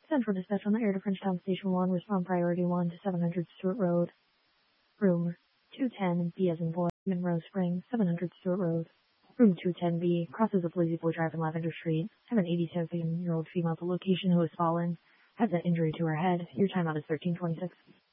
Central dispatch on the air to Frenchtown Station 1. Respond priority 1 to 700 Stewart Road. Room 210B as in boy, Monroe Springs, 700 Stewart Road. Room 210B, crosses of Lazy Boy Drive and Lavender Street. Have an 87-year-old female at the location who has fallen. Has an injury to her head. Your timeout is 13:26.